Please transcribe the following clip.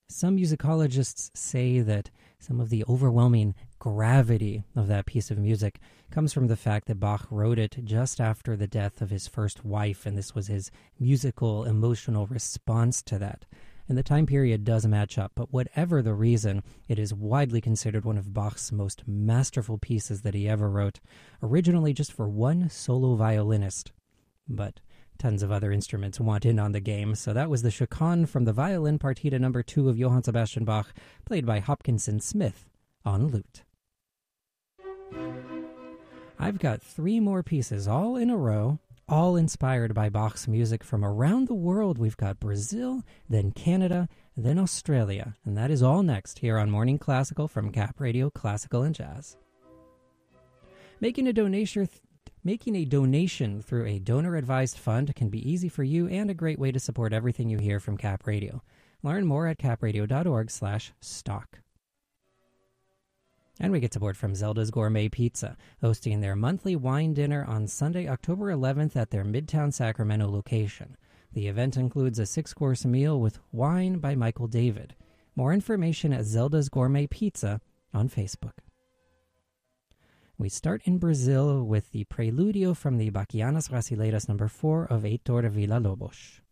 Some musicologists say that some of the overwhelming gravity of that piece of music comes from the fact that Bach wrote it just after the death of his first wife, and this was his musical, emotional response to that. And the time period does match up, but whatever the reason, it is widely considered one of Bach's most masterful pieces that he ever wrote, originally just for one solo violinist. But tons of other instruments want in on the game, so that was the Chaconne from the Violin Partita No. 2 of Johann Sebastian Bach, played by Hopkinson Smith on lute. I've got 3 more pieces all in a row, all inspired by Bach's music from around the world. We've got Brazil, then Canada, then Australia, and that is all next here on Morning Classical from Cap Radio Classical and Jazz. Making a donation through a donor-advised fund can be easy for you and a great way to support everything you hear from Cap Radio. Learn more at capradio.org/stock. And we get support from Zelda's Gourmet Pizza, hosting their monthly wine dinner on Sunday, October 11th at their Midtown Sacramento location. The event includes a 6-course meal with wine by Michael David. More information at Zelda's Gourmet Pizza on Facebook. We start in Brazil with the Preludio from the Bachianas Brasileiras No. 4 of Heitor Villa-Lobos.